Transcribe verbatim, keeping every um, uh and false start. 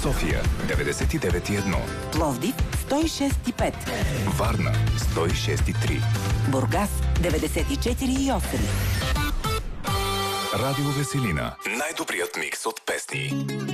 София деветдесет и девет и едно, Пловдив сто и шест и пет, Варна сто и шест и три, Бургас деветдесет и четири и осем. Радио Веселина. Най-добрият микс от песни.